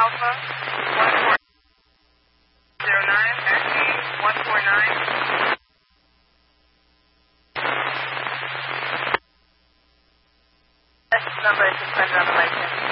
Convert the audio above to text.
Alpha 1409, Echo 149. This number is suspended on the license.